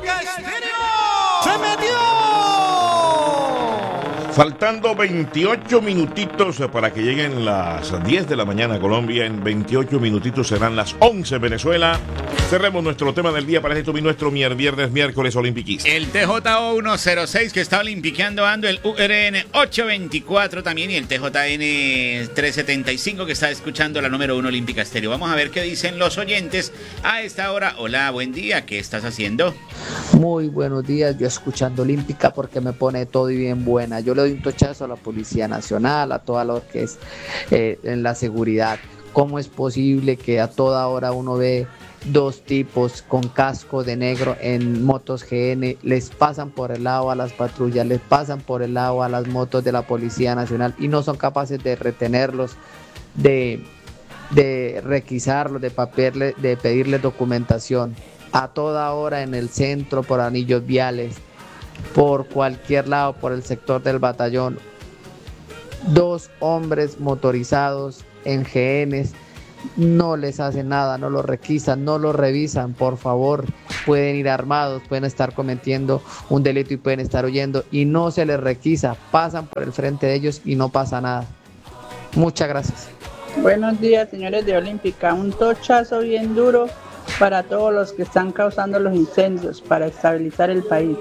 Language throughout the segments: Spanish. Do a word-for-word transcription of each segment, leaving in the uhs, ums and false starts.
Olímpica Estéreo se metió. Faltando veintiocho minutitos para que lleguen las diez de la mañana Colombia. En veintiocho minutitos serán las once Venezuela. Cerremos nuestro tema del día para esto y nuestro viernes, miércoles olimpiquista. El T J O ciento seis que está olimpiqueando ando, el U R N ochocientos veinticuatro también y el T J N trescientos setenta y cinco que está escuchando la número uno Olímpica Estéreo. Vamos a ver qué dicen los oyentes a esta hora. Hola, buen día, ¿qué estás haciendo? Muy buenos días, yo escuchando Olímpica porque me pone todo y bien buena. Yo le doy un tochazo a la Policía Nacional, a toda lo que es eh, en la seguridad. ¿Cómo es posible que a toda hora uno ve dos tipos con casco de negro en motos G N, les pasan por el lado a las patrullas, les pasan por el lado a las motos de la Policía Nacional y no son capaces de retenerlos, de, de requisarlos, de, papel, de pedirles documentación? A toda hora en el centro, por anillos viales, por cualquier lado, por el sector del batallón, dos hombres motorizados en G Ns, no les hacen nada, no los requisan, no los revisan, por favor. Pueden ir armados, pueden estar cometiendo un delito y pueden estar huyendo y no se les requisa, pasan por el frente de ellos y no pasa nada. Muchas gracias. Buenos días, señores de Olímpica, un tochazo bien duro para todos los que están causando los incendios, para estabilizar el país.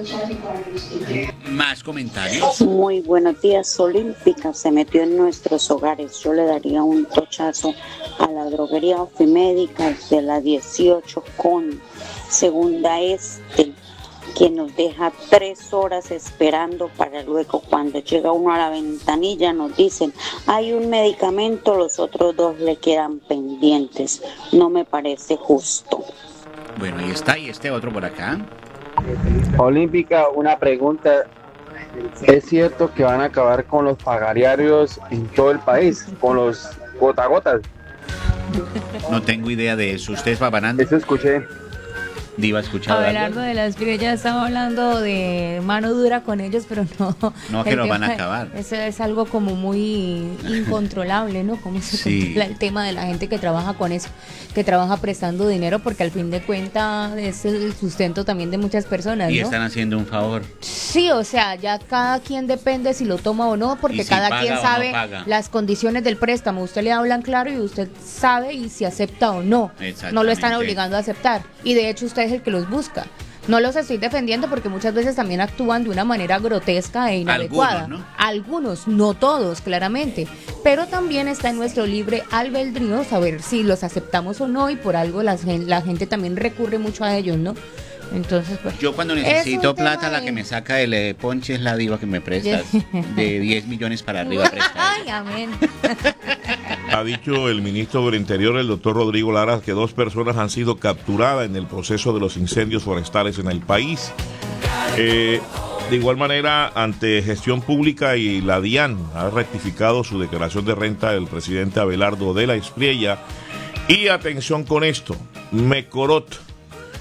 Más comentarios. Muy buenos días, Olímpica se metió en nuestros hogares. Yo le daría un tochazo a la droguería Ofimédica de la dieciocho con segunda este, que nos deja tres horas esperando para luego cuando llega uno a la ventanilla nos dicen hay un medicamento, los otros dos le quedan pendientes. No me parece justo. Bueno, ahí está, y este otro por acá. Olímpica, una pregunta. ¿Es cierto que van a acabar con los pagadiarios en todo el país, con los gota gotas? No tengo idea de eso. ¿Usted es papanando? Eso escuché. Diva, escuchado Abelardo de la Espira ya estaba hablando de mano dura con ellos, pero no. No, que lo van a acabar. Eso es algo como muy incontrolable, ¿no? Cómo se Sí. controla el tema de la gente que trabaja con eso, que trabaja prestando dinero, porque al fin de cuentas es el sustento también de muchas personas, ¿no? Y están haciendo un favor. Sí, o sea, ya cada quien depende si lo toma o no, porque si cada paga quien o no sabe paga. las condiciones del préstamo. Usted le hablan claro y usted sabe y si acepta o no. No lo están obligando a aceptar. Y de hecho usted es el que los busca. No los estoy defendiendo porque muchas veces también actúan de una manera grotesca e inadecuada. Algunos, ¿no? Algunos, no todos, claramente. Pero también está en nuestro libre albedrío saber si los aceptamos o no, y por algo la, la gente también recurre mucho a ellos, ¿no? Entonces, pues, yo cuando necesito plata, la que me saca del eh, ponche es la Diva que me prestas. De diez millones para arriba presta. Ay, amén. Ha dicho el ministro del Interior, el doctor Rodrigo Lara, que dos personas han sido capturadas en el proceso de los incendios forestales en el país. Eh, de igual manera, ante Gestión Pública y la DIAN, ha rectificado su declaración de renta del presidente Abelardo de la Espriella. Y atención con esto, Mekorot.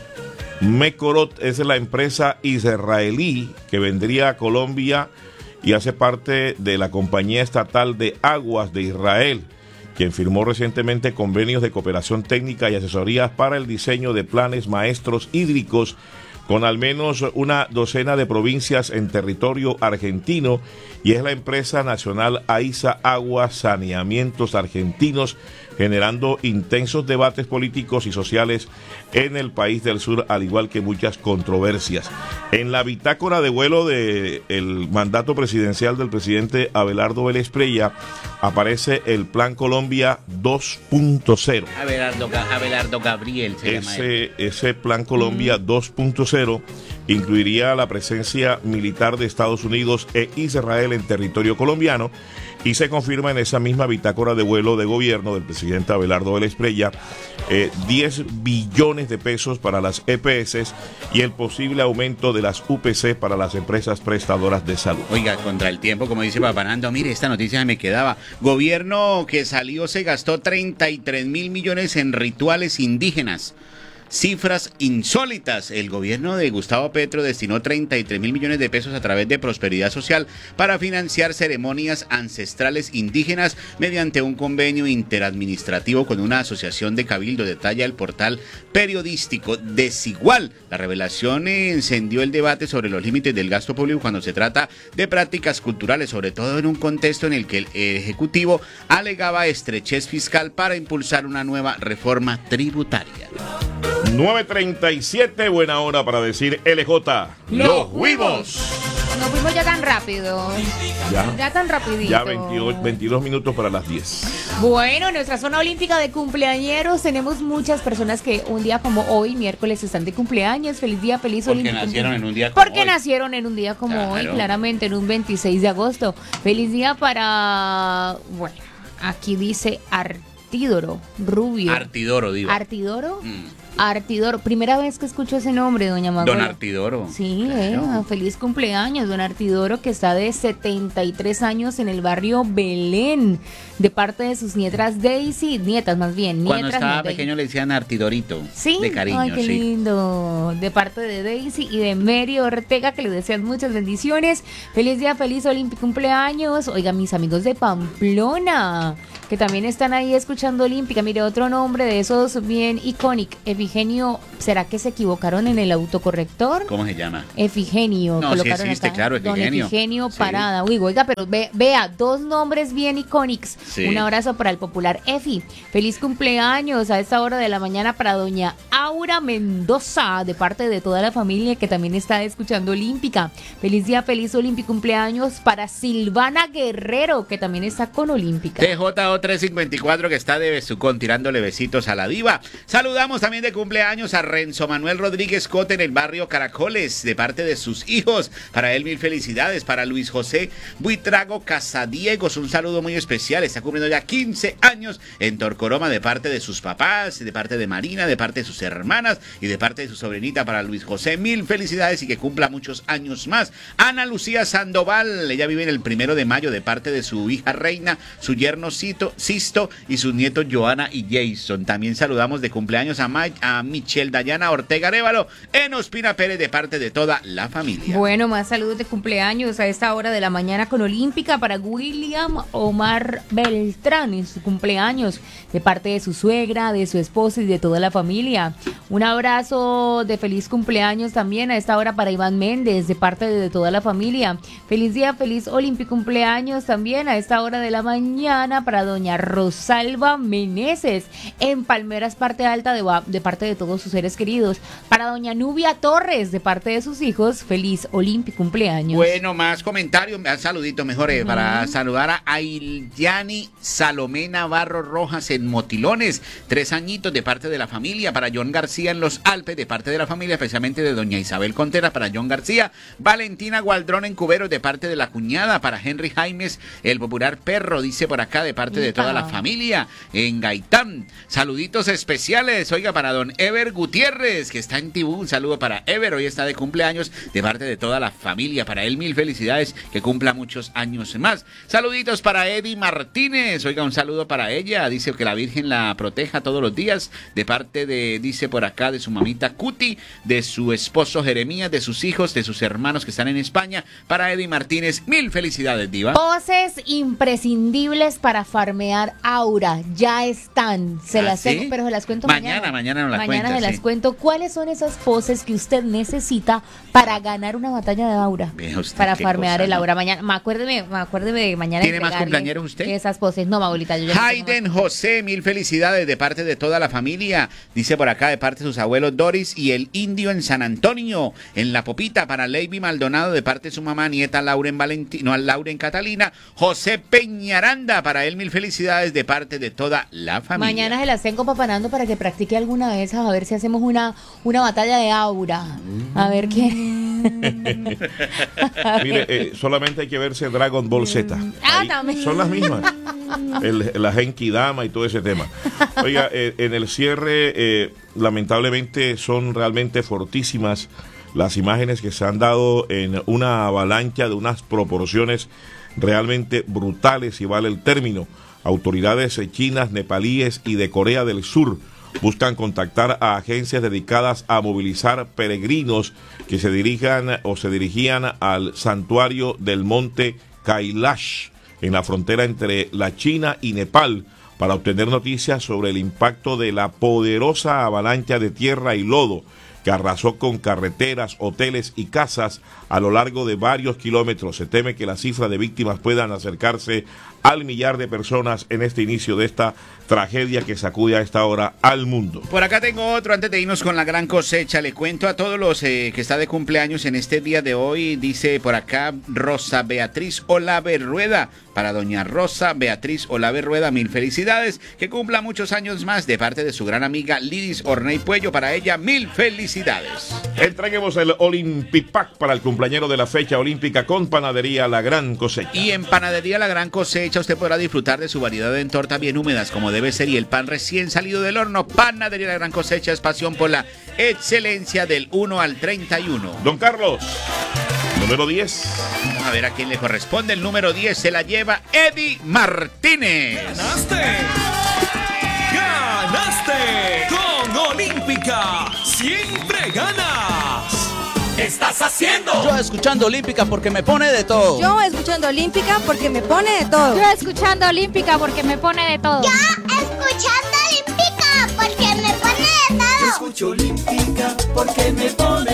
Mekorot es la empresa israelí que vendría a Colombia y hace parte de la Compañía Estatal de Aguas de Israel, quien firmó recientemente convenios de cooperación técnica y asesorías para el diseño de planes maestros hídricos con al menos una docena de provincias en territorio argentino, y es la empresa nacional AISA Aguas Saneamientos Argentinos, generando intensos debates políticos y sociales en el país del sur, al igual que muchas controversias. En la bitácora de vuelo del mandato presidencial del presidente Abelardo de la Espriella aparece el Plan Colombia dos punto cero. Abelardo, Abelardo Gabriel se llama Ese, él. ese Plan Colombia mm. dos punto cero incluiría la presencia militar de Estados Unidos e Israel en territorio colombiano, y se confirma en esa misma bitácora de vuelo de gobierno del presidente Abelardo de la Espriella eh, diez billones de pesos para las E P S y el posible aumento de las U P C para las empresas prestadoras de salud. Oiga, contra el tiempo, como dice Papanando, mire, esta noticia me quedaba. Gobierno que salió se gastó treinta y tres mil millones en rituales indígenas. cifras insólitas. El gobierno de Gustavo Petro destinó treinta y tres mil millones de pesos a través de Prosperidad Social para financiar ceremonias ancestrales indígenas mediante un convenio interadministrativo con una asociación de cabildo, detalla el portal periodístico Desigual. La revelación encendió el debate sobre los límites del gasto público cuando se trata de prácticas culturales, sobre todo en un contexto en el que el Ejecutivo alegaba estrechez fiscal para impulsar una nueva reforma tributaria. nueve treinta y siete, buena hora para decir L J. ¡Los huevos! Nos fuimos ya tan rápido. Ya, ya tan rapidito. Ya veintidós, veintidós minutos para las diez. Bueno, en nuestra zona olímpica de cumpleañeros tenemos muchas personas que un día como hoy, miércoles, están de cumpleaños. Feliz día, feliz Porque olímpico. nacieron en un día como Porque hoy. nacieron en un día como Claro. hoy, claramente, en un veintiséis de agosto. Feliz día para... Bueno, aquí dice Artidoro, Rubio. Artidoro, digo. ¿Artidoro? Mm. Artidoro. Primera vez que escucho ese nombre, doña Magola. Don Artidoro. Sí, eh, Claro. feliz cumpleaños, don Artidoro, que está de setenta y tres años en el barrio Belén, de parte de sus nietas Daisy, nietas más bien, Cuando nietas estaba no, Daisy. pequeño le decían Artidorito. Sí, De cariño, ay, qué sí. lindo. De parte de Daisy y de Mary Ortega, que le desean muchas bendiciones. Feliz día, feliz olímpico cumpleaños. Oiga, mis amigos de Pamplona, que también están ahí escuchando Olímpica. Mire, otro nombre de esos bien icónico, Efigenio. ¿Será que se equivocaron en el autocorrector? ¿Cómo se llama? Efigenio. No, sí colocaron existe, acá. claro, Don Efigenio. Efigenio Sí. Parada. Uy, oiga, pero ve, vea, dos nombres bien icónicos. Sí. Un abrazo para el popular Efi. Feliz cumpleaños a esta hora de la mañana para doña Aura Mendoza, de parte de toda la familia que también está escuchando Olímpica. Feliz día, feliz olímpico cumpleaños para Silvana Guerrero, que también está con Olímpica. T J O trescientos cincuenta y cuatro, que está de besucón tirándole besitos a la diva. Saludamos también de cumpleaños a Renzo Manuel Rodríguez Cote en el barrio Caracoles, de parte de sus hijos. Para él mil felicidades. Para Luis José Buitrago Casadiegos, un saludo muy especial. Está cumpliendo ya quince años en Torcoroma, de parte de sus papás, de parte de Marina, de parte de sus hermanas y de parte de su sobrinita. Para Luis José, mil felicidades y que cumpla muchos años más. Ana Lucía Sandoval, ella vive en el primero de mayo, de parte de su hija Reina, su yerno Cito, Sisto y sus nietos Joana y Jason. También saludamos de cumpleaños a, Ma a Michelle Dayana Ortega Arévalo en Ospina Pérez, de parte de toda la familia. Bueno, más saludos de cumpleaños a esta hora de la mañana con Olímpica para William Omar Beltrán en su cumpleaños, de parte de su suegra, de su esposa y de toda la familia. Un abrazo de feliz cumpleaños también a esta hora para Iván Méndez, de parte de toda la familia. Feliz día, feliz olímpico cumpleaños también a esta hora de la mañana para doña Rosalba Meneses en Palmeras, parte alta, de, de parte de todos sus seres queridos. Para doña Nubia Torres, de parte de sus hijos, feliz olímpico cumpleaños. Bueno, más comentarios, más saluditos mejores, uh-huh. para saludar a Ailiani Salomé Navarro Rojas en Motilones, tres añitos, de parte de la familia. Para John García en Los Alpes, de parte de la familia, especialmente de doña Isabel Contreras. Para John García. Valentina Gualdrón en Cuberos, de parte de la cuñada. Para Henry Jaimes, el popular perro, dice por acá, de parte de toda la familia en Gaitán. Saluditos especiales, oiga, para don Ever Gutiérrez, que está en Tibú. Un saludo para Ever, hoy está de cumpleaños, de parte de toda la familia. Para él mil felicidades, que cumpla muchos años más. Saluditos para Eddie Martínez, oiga, un saludo para ella, dice que la Virgen la proteja todos los días, de parte de, dice por acá, de su mamita Cuti, de su esposo Jeremías, de sus hijos, de sus hermanos que están en España. Para Eddie Martínez, mil felicidades, diva. Poses imprescindibles para farmear Aura, ya están, se ¿Ah, las sí? tengo, pero se las cuento mañana. mañana. Mañana, no las Mañana cuentas, se las sí. cuento. ¿Cuáles son esas poses que usted necesita para ganar una batalla de Aura? Usted, para farmear cosa, el ¿no? Aura. Mañana, me acuérdeme, me acuérdeme de mañana. ¿Tiene más cumpleañeros usted? Esas poses, no, abuelita. Yo ya Hayden no José, mil felicidades de parte de toda la familia. Dice por acá, de parte de sus abuelos Doris y el Indio en San Antonio. En La Popita, para Lady Maldonado, de parte de su mamá, nieta Lauren Valentino, Lauren Catalina. José Peñaranda, para él mil felicidades de parte de toda la familia. Mañana se las tengo papanando para que practique alguna vez, a ver si hacemos una, una batalla de Aura. A ver qué. Mire, eh, solamente hay que verse Dragon Ball Z. Ah, Ahí también. son las mismas. El, la Genki Dama y todo ese tema. Oiga, eh, en el cierre, eh, lamentablemente son realmente fortísimas las imágenes que se han dado en una avalancha de unas proporciones realmente brutales, si vale el término. Autoridades chinas, nepalíes y de Corea del Sur buscan contactar a agencias dedicadas a movilizar peregrinos que se dirijan o se dirigían al santuario del monte Kailash en la frontera entre la China y Nepal para obtener noticias sobre el impacto de la poderosa avalancha de tierra y lodo que arrasó con carreteras, hoteles y casas a lo largo de varios kilómetros. Se teme que la cifra de víctimas puedan acercarse al millar de personas en este inicio de esta tragedia que sacude a esta hora al mundo. Por acá tengo otro, antes de irnos con la gran cosecha, le cuento a todos los eh, que está de cumpleaños en este día de hoy, dice por acá Rosa Beatriz Olave Rueda, para doña Rosa Beatriz Olave Rueda, mil felicidades, que cumpla muchos años más de parte de su gran amiga Lidis Orney Puello, para ella mil felicidades. Entreguemos el Olympipack para el cumpleañero de la fecha olímpica con Panadería La Gran Cosecha. Y en Panadería La Gran Cosecha usted podrá disfrutar de su variedad en torta bien húmedas como debe ser y el pan recién salido del horno. Panadería La Gran Cosecha es pasión por la excelencia del uno al treinta y uno. Don Carlos, número diez. Vamos a ver a quién le corresponde. El número diez se la lleva Eddie Martínez. ¡Ganaste! ¡Ganaste! Con Olímpica siempre ganas. ¿Qué estás haciendo? Yo escuchando Olímpica porque me pone de todo. Yo escuchando Olímpica porque me pone de todo. Yo escuchando Olímpica porque me pone de todo. Yo escuchando Olímpica porque me pone de todo. Yo escucho Olímpica porque me pone